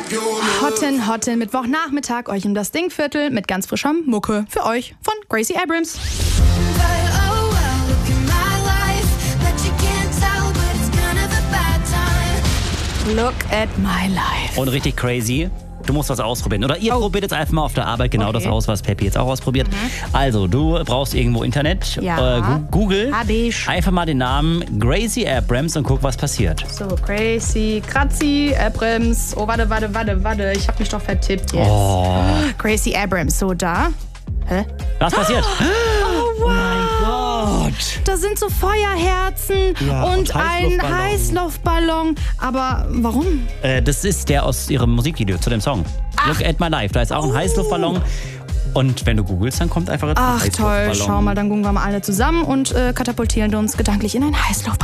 Hotten, Mittwochnachmittag, euch um das Dingviertel mit ganz frischer Mucke. Für euch von Gracie Abrams. Look at my life. Und richtig crazy. Du musst was ausprobieren. Oder ihr probiert jetzt einfach mal auf der Arbeit genau das aus, was Peppi jetzt auch ausprobiert. Also, du brauchst irgendwo Internet. Ja. Google. Hab ich. Einfach mal den Namen Gracie Abrams und guck, was passiert. So, Gracie Abrams. Oh, warte. Ich hab mich doch vertippt jetzt. Oh. Gracie Abrams. So, da. Hä? Was passiert? Oh, wow. Oh mein Gott. Da sind so Feuerherzen und ein Heißluftballon. Aber warum? Das ist der aus ihrem Musikvideo zu dem Song. Look at my life. Da ist auch ein Heißluftballon. Und wenn du googelst, dann kommt einfach ein Ach Heißluftballon. toll, schau mal, dann gucken wir mal alle zusammen und katapultieren uns gedanklich in ein Heißluftballon.